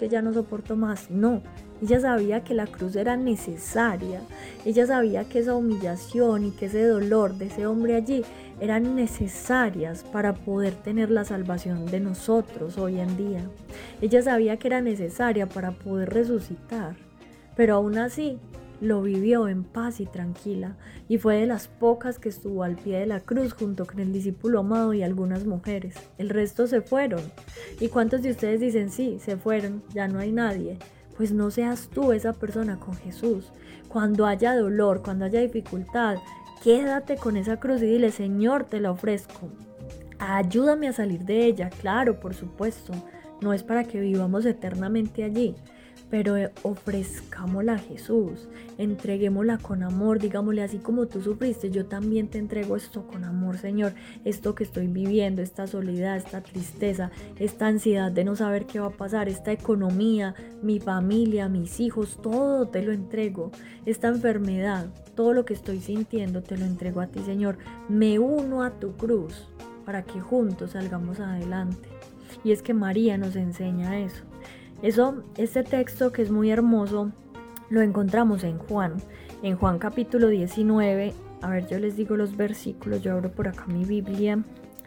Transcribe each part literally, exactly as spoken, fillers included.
que ya no soporto más. No, ella sabía que la cruz era necesaria. Ella sabía que esa humillación y que ese dolor de ese hombre allí eran necesarias para poder tener la salvación de nosotros hoy en día. Ella sabía que era necesaria para poder resucitar, pero aún así lo vivió en paz y tranquila, y fue de las pocas que estuvo al pie de la cruz junto con el discípulo amado y algunas mujeres. El resto se fueron. ¿Y cuántos de ustedes dicen sí, se fueron, ya no hay nadie? Pues no seas tú esa persona con Jesús. Cuando haya dolor, cuando haya dificultad, quédate con esa cruz y dile: Señor, te la ofrezco, ayúdame a salir de ella. Claro, por supuesto, no es para que vivamos eternamente allí, pero ofrezcámosla a Jesús, entreguémosla con amor, digámosle: así como tú sufriste, yo también te entrego esto con amor, Señor. Esto que estoy viviendo, esta soledad, esta tristeza, esta ansiedad de no saber qué va a pasar, esta economía, mi familia, mis hijos, todo te lo entrego. Esta enfermedad, todo lo que estoy sintiendo, te lo entrego a ti, Señor. Me uno a tu cruz para que juntos salgamos adelante. Y es que María nos enseña eso. Eso, este texto que es muy hermoso, lo encontramos en Juan, en Juan capítulo diecinueve. A ver, yo les digo los versículos, yo abro por acá mi Biblia.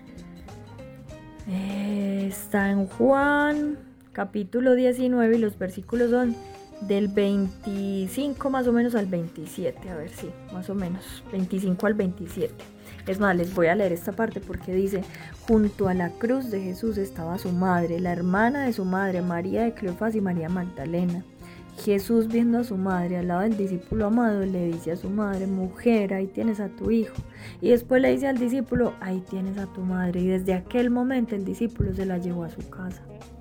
Eh, está en Juan capítulo diecinueve y los versículos son del veinticinco más o menos al veintisiete. A ver, sí, más o menos, veinticinco al veintisiete. Es más, les voy a leer esta parte porque dice: junto a la cruz de Jesús estaba su madre, la hermana de su madre, María de Cleofás y María Magdalena. Jesús, viendo a su madre al lado del discípulo amado, le dice a su madre: mujer, ahí tienes a tu hijo. Y después le dice al discípulo: ahí tienes a tu madre. Y desde aquel momento el discípulo se la llevó a su casa.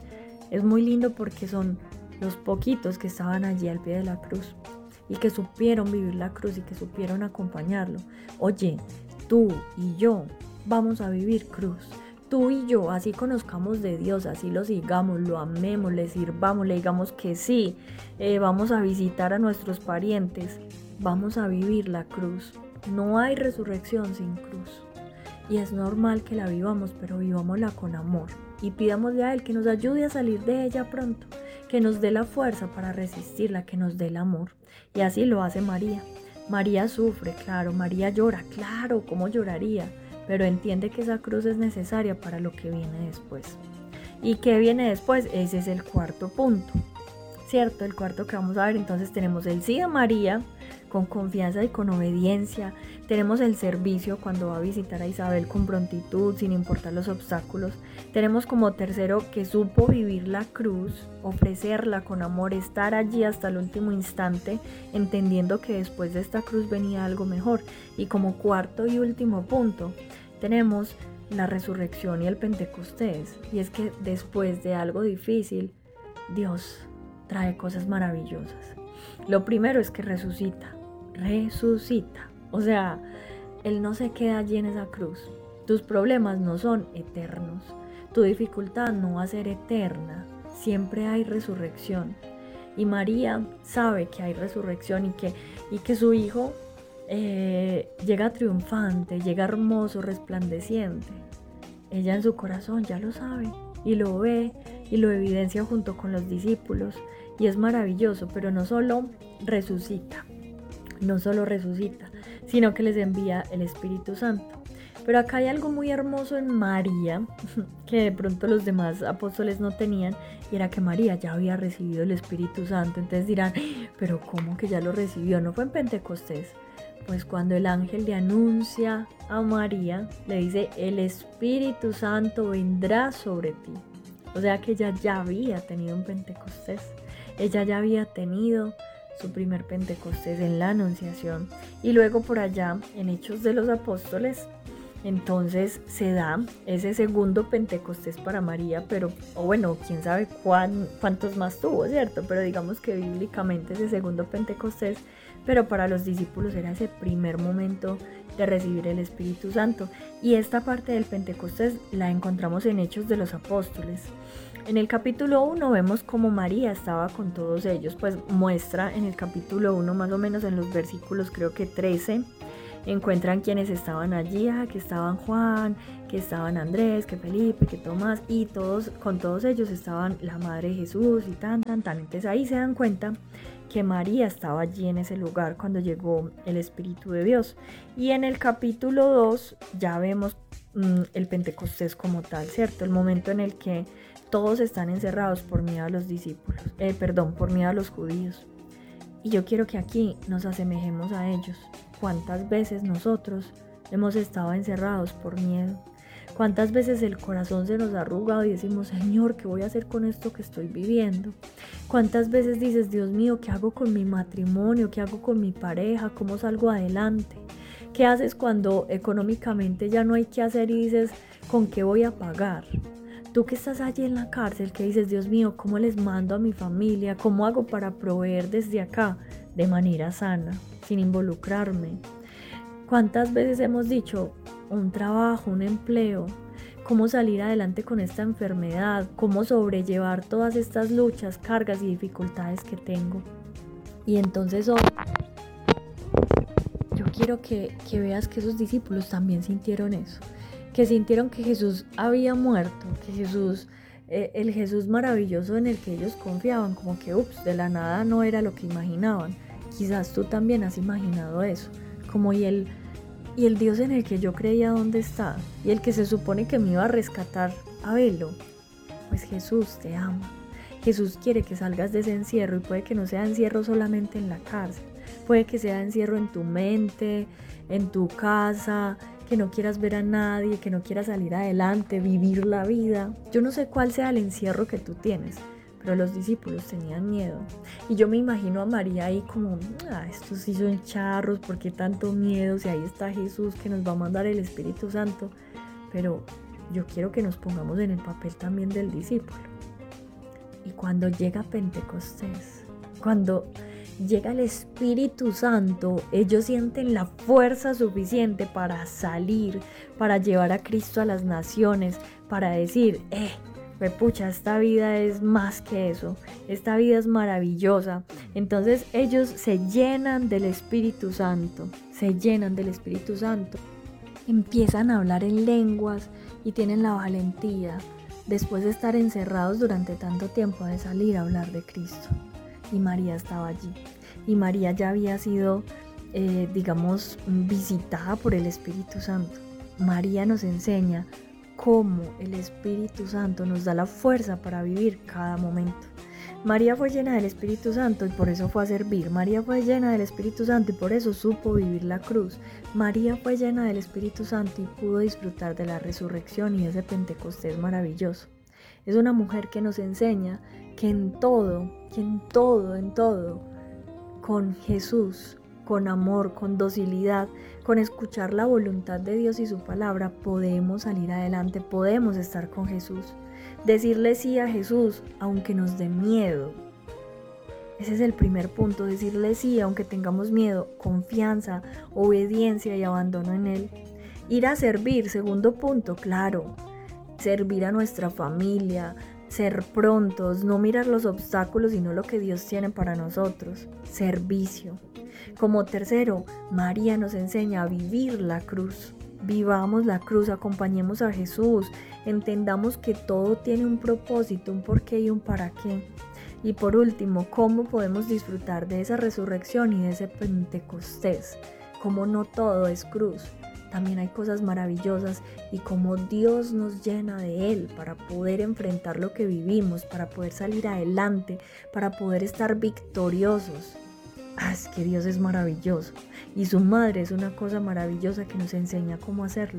Es muy lindo porque son los poquitos que estaban allí al pie de la cruz y que supieron vivir la cruz y que supieron acompañarlo. Oye, tú y yo vamos a vivir cruz. Tú y yo, así conozcamos de Dios, así lo sigamos, lo amemos, le sirvamos, le digamos que sí, eh, vamos a visitar a nuestros parientes, vamos a vivir la cruz. No hay resurrección sin cruz. Y es normal que la vivamos, pero vivámosla con amor. Y pidámosle a Él que nos ayude a salir de ella pronto, que nos dé la fuerza para resistirla, que nos dé el amor. Y así lo hace María. María sufre, claro, María llora, claro, ¿cómo lloraría? Pero entiende que esa cruz es necesaria para lo que viene después. ¿Y qué viene después? Ese es el cuarto punto, ¿cierto? El cuarto que vamos a ver. Entonces tenemos el sí de María, con confianza y con obediencia. Tenemos el servicio, cuando va a visitar a Isabel con prontitud, sin importar los obstáculos. Tenemos como tercero que supo vivir la cruz, ofrecerla con amor, estar allí hasta el último instante, entendiendo que después de esta cruz venía algo mejor. Y como cuarto y último punto, tenemos la resurrección y el Pentecostés. Y es que después de algo difícil, Dios trae cosas maravillosas. Lo primero es que resucita, resucita. O sea, Él no se queda allí en esa cruz. Tus problemas no son eternos. Tu dificultad no va a ser eterna. Siempre hay resurrección. Y María sabe que hay resurrección y que, y que su hijo eh, llega triunfante, llega hermoso, resplandeciente. Ella en su corazón ya lo sabe y lo ve y lo evidencia junto con los discípulos. Y es maravilloso, pero no solo resucita, no solo resucita, sino que les envía el Espíritu Santo. Pero acá hay algo muy hermoso en María, que de pronto los demás apóstoles no tenían, y era que María ya había recibido el Espíritu Santo. Entonces dirán, pero ¿cómo que ya lo recibió? ¿No fue en Pentecostés? Pues cuando el ángel le anuncia a María, le dice: el Espíritu Santo vendrá sobre ti. O sea que ella ya había tenido un Pentecostés. Ella ya había tenido su primer Pentecostés en la Anunciación. Y luego por allá, en Hechos de los Apóstoles, entonces se da ese segundo Pentecostés para María, pero, o bueno, quién sabe cuán, cuántos más tuvo, ¿cierto? Pero digamos que bíblicamente ese segundo Pentecostés, pero para los discípulos era ese primer momento de recibir el Espíritu Santo. Y esta parte del Pentecostés la encontramos en Hechos de los Apóstoles. En el capítulo uno vemos cómo María estaba con todos ellos, pues muestra en el capítulo uno más o menos en los versículos creo que trece, encuentran quienes estaban allí, ah, que estaban Juan, que estaban Andrés, que Felipe, que Tomás, y todos, con todos ellos estaban la madre de Jesús y tan, tan, tan. Entonces ahí se dan cuenta que María estaba allí en ese lugar cuando llegó el Espíritu de Dios. Y en el capítulo dos ya vemos mmm, el Pentecostés como tal, ¿cierto? El momento en el que todos están encerrados por miedo a los discípulos, eh, perdón, por miedo a los judíos. Y yo quiero que aquí nos asemejemos a ellos. ¿Cuántas veces nosotros hemos estado encerrados por miedo? ¿Cuántas veces el corazón se nos ha arrugado y decimos, Señor, ¿qué voy a hacer con esto que estoy viviendo? ¿Cuántas veces dices, Dios mío, ¿qué hago con mi matrimonio? ¿Qué hago con mi pareja? ¿Cómo salgo adelante? ¿Qué haces cuando económicamente ya no hay qué hacer y dices, ¿con qué voy a pagar? Tú que estás allí en la cárcel, que dices, Dios mío, ¿cómo les mando a mi familia? ¿Cómo hago para proveer desde acá de manera sana, sin involucrarme? ¿Cuántas veces hemos dicho, un trabajo, un empleo, cómo salir adelante con esta enfermedad, cómo sobrellevar todas estas luchas, cargas y dificultades que tengo? Y entonces hoy yo quiero que, que veas que esos discípulos también sintieron eso, que sintieron que Jesús había muerto, que Jesús, eh, el Jesús maravilloso en el que ellos confiaban, como que ups, de la nada no era lo que imaginaban. Quizás tú también has imaginado eso, como y el, y el Dios en el que yo creía dónde está, y el que se supone que me iba a rescatar, a verlo. Pues Jesús te ama, Jesús quiere que salgas de ese encierro, y puede que no sea encierro solamente en la cárcel, puede que sea encierro en tu mente, en tu casa, que no quieras ver a nadie, que no quieras salir adelante, vivir la vida. Yo no sé cuál sea el encierro que tú tienes, pero los discípulos tenían miedo. Y yo me imagino a María ahí como, ah, estos sí son charros, ¿por qué tanto miedo? Si ahí está Jesús que nos va a mandar el Espíritu Santo. Pero yo quiero que nos pongamos en el papel también del discípulo. Y cuando llega Pentecostés, cuando llega el Espíritu Santo, ellos sienten la fuerza suficiente para salir, para llevar a Cristo a las naciones, para decir, eh, pucha, esta vida es más que eso, esta vida es maravillosa. Entonces ellos se llenan del Espíritu Santo, se llenan del Espíritu Santo, empiezan a hablar en lenguas y tienen la valentía, después de estar encerrados durante tanto tiempo, de salir a hablar de Cristo. Y María estaba allí. Y María ya había sido, eh, digamos, visitada por el Espíritu Santo. María nos enseña cómo el Espíritu Santo nos da la fuerza para vivir cada momento. María fue llena del Espíritu Santo y por eso fue a servir. María fue llena del Espíritu Santo y por eso supo vivir la cruz. María fue llena del Espíritu Santo y pudo disfrutar de la resurrección y de ese Pentecostés maravilloso. Es una mujer que nos enseña que en todo, que en todo, en todo, con Jesús, con amor, con docilidad, con escuchar la voluntad de Dios y su palabra, podemos salir adelante, podemos estar con Jesús. Decirle sí a Jesús, aunque nos dé miedo. Ese es el primer punto, decirle sí, aunque tengamos miedo, confianza, obediencia y abandono en Él. Ir a servir, segundo punto, claro, servir a nuestra familia, ser prontos, no mirar los obstáculos, sino lo que Dios tiene para nosotros, servicio. Como tercero, María nos enseña a vivir la cruz. Vivamos la cruz, acompañemos a Jesús, entendamos que todo tiene un propósito, un porqué y un para qué. Y por último, ¿cómo podemos disfrutar de esa resurrección y de ese Pentecostés? Como no todo es cruz, también hay cosas maravillosas y como Dios nos llena de Él para poder enfrentar lo que vivimos, para poder salir adelante, para poder estar victoriosos. Ah, es que Dios es maravilloso y su madre es una cosa maravillosa que nos enseña cómo hacerlo.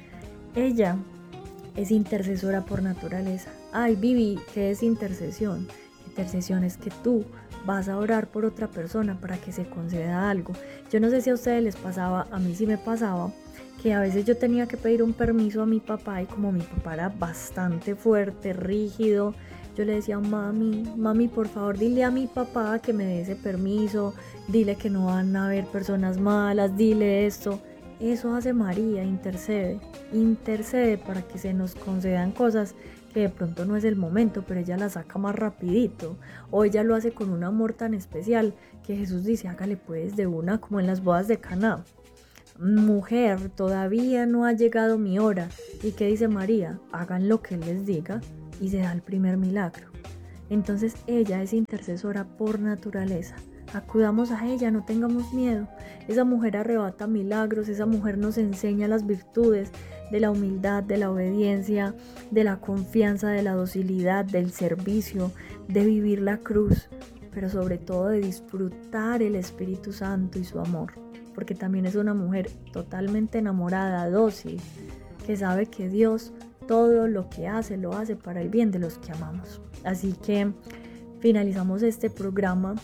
Ella es intercesora por naturaleza. Ay, Vivi, ¿qué es intercesión? Intercesión es que tú vas a orar por otra persona para que se conceda algo. Yo no sé si a ustedes les pasaba, a mí sí me pasaba, que a veces yo tenía que pedir un permiso a mi papá y como mi papá era bastante fuerte, rígido, yo le decía, mami, mami, por favor, dile a mi papá que me dé ese permiso, dile que no van a haber personas malas, dile esto. Eso hace María, intercede, intercede para que se nos concedan cosas que de pronto no es el momento, pero ella la saca más rapidito, o ella lo hace con un amor tan especial que Jesús dice, hágale pues de una, como en las bodas de Caná. mujer, todavía no ha llegado mi hora. ¿Y qué dice María? Hagan lo que Él les diga, y se da el primer milagro. Entonces ella es intercesora por naturaleza. Acudamos a ella, no tengamos miedo. Esa mujer arrebata milagros, esa mujer nos enseña las virtudes de la humildad, de la obediencia, de la confianza, de la docilidad, del servicio, de vivir la cruz, pero sobre todo de disfrutar el Espíritu Santo y su amor, porque también es una mujer totalmente enamorada, dócil, que sabe que Dios todo lo que hace, lo hace para el bien de los que amamos. Así que finalizamos este programa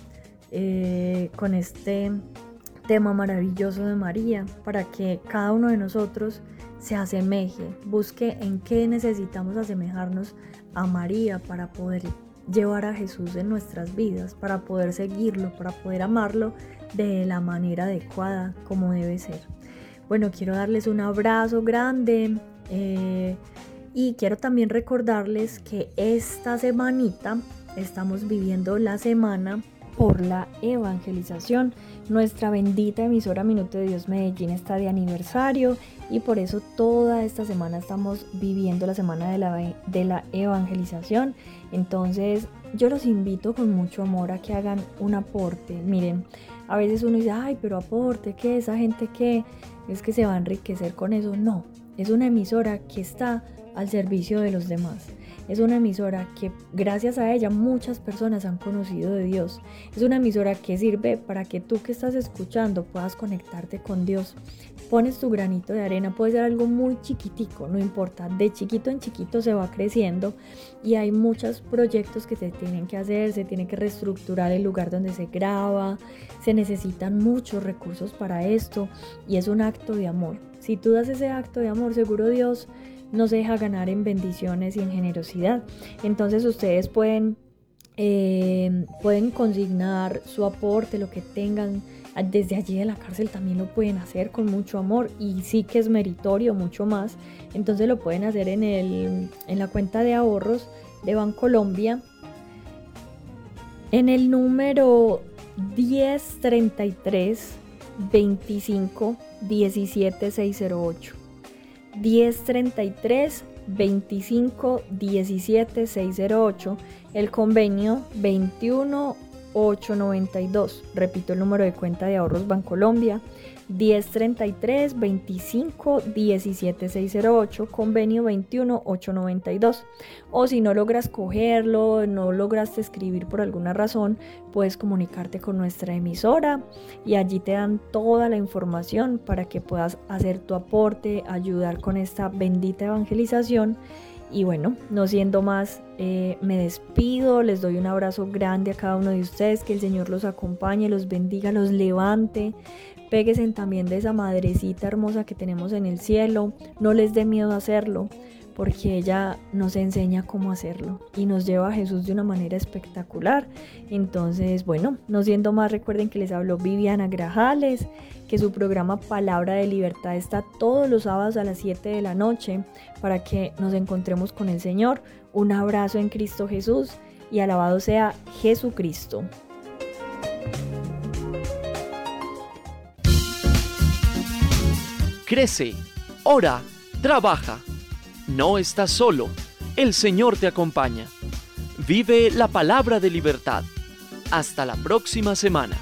eh, con este tema maravilloso de María, para que cada uno de nosotros se asemeje, busque en qué necesitamos asemejarnos a María para poder llevar a Jesús en nuestras vidas, para poder seguirlo, para poder amarlo de la manera adecuada, como debe ser. Bueno, quiero darles un abrazo grande eh, y quiero también recordarles que esta semanita estamos viviendo la semana por la evangelización. Nuestra bendita emisora Minuto de Dios Medellín está de aniversario y por eso toda esta semana estamos viviendo la semana de la, de la evangelización. Entonces yo los invito con mucho amor a que hagan un aporte. Miren, a veces uno dice, ay, pero aporte, ¿qué? ¿Esa gente qué? ¿Es que se va a enriquecer con eso? No, es una emisora que está al servicio de los demás. Es una emisora que gracias a ella muchas personas han conocido de Dios. Es una emisora que sirve para que tú que estás escuchando puedas conectarte con Dios. Pones tu granito de arena, puede ser algo muy chiquitico, no importa. De chiquito en chiquito se va creciendo y hay muchos proyectos que se tienen que hacer. Se tiene que reestructurar el lugar donde se graba. Se necesitan muchos recursos para esto y es un acto de amor. Si tú das ese acto de amor, seguro Dios nos deja ganar en bendiciones y en generosidad. Entonces ustedes pueden, eh, pueden consignar su aporte, lo que tengan. Desde allí de la cárcel también lo pueden hacer con mucho amor y sí que es meritorio, mucho más. Entonces lo pueden hacer en, el, en la cuenta de ahorros de Bancolombia, en el número diez treinta y tres veinticinco diecisiete seiscientos ocho. diez treinta y tres veinticinco diecisiete seiscientos ocho, el convenio veintiuno ochocientos noventa y dos. Repito el número de cuenta de ahorros Bancolombia, diez treinta y tres veinticinco diecisiete seiscientos ocho, convenio veintiuno ochocientos noventa y dos. O si no logras cogerlo, no lograste escribir por alguna razón, puedes comunicarte con nuestra emisora y allí te dan toda la información para que puedas hacer tu aporte, ayudar con esta bendita evangelización. Y bueno, no siendo más, eh, me despido, les doy un abrazo grande a cada uno de ustedes, que el Señor los acompañe, los bendiga, los levante. Péguense también de esa madrecita hermosa que tenemos en el cielo, no les dé miedo hacerlo, porque ella nos enseña cómo hacerlo y nos lleva a Jesús de una manera espectacular. Entonces, bueno, no siendo más, recuerden que les habló Viviana Grajales, que su programa Palabra de Libertad está todos los sábados a las siete de la noche para que nos encontremos con el Señor. Un abrazo en Cristo Jesús y alabado sea Jesucristo. Crece, ora, trabaja. No estás solo, el Señor te acompaña. Vive la palabra de libertad. Hasta la próxima semana.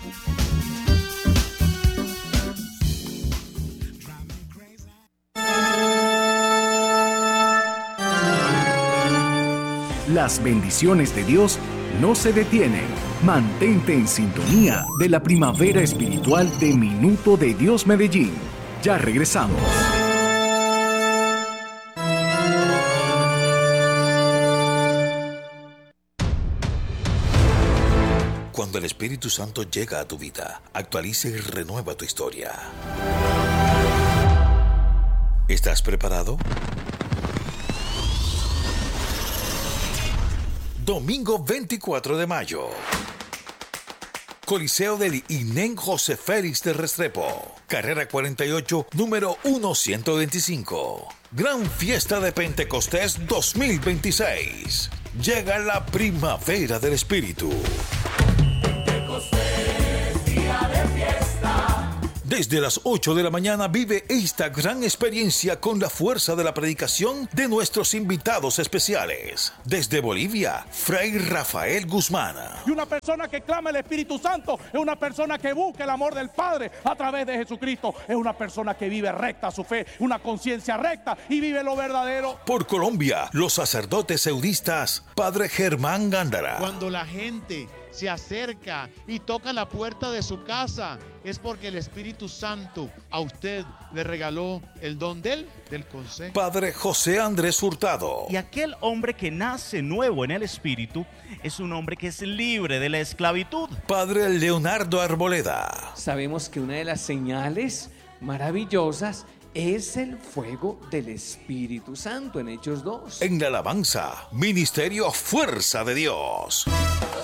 Las bendiciones de Dios no se detienen. Mantente en sintonía de la primavera espiritual de Minuto de Dios Medellín. Ya regresamos. Cuando el Espíritu Santo llega a tu vida, actualiza y renueva tu historia. ¿Estás preparado? Domingo veinticuatro de mayo. Coliseo del Inén José Félix de Restrepo. Carrera cuarenta y ocho, número ciento veinticinco. Gran Fiesta de Pentecostés dos mil veintiséis. Llega la primavera del Espíritu. Pentecostés, día de fiesta. Desde las ocho de la mañana vive esta gran experiencia con la fuerza de la predicación de nuestros invitados especiales. Desde Bolivia, Fray Rafael Guzmán. Y una persona que clama el Espíritu Santo es una persona que busca el amor del Padre a través de Jesucristo. Es una persona que vive recta su fe, una conciencia recta y vive lo verdadero. Por Colombia, los sacerdotes eudistas, Padre Germán Gándara. Cuando la gente se acerca y toca la puerta de su casa, es porque el Espíritu Santo a usted le regaló el don del, del consejo. Padre José Andrés Hurtado. Y aquel hombre que nace nuevo en el Espíritu es un hombre que es libre de la esclavitud. Padre Leonardo Arboleda. Sabemos que una de las señales maravillosas es el fuego del Espíritu Santo en Hechos dos. En la alabanza, Ministerio Fuerza de Dios.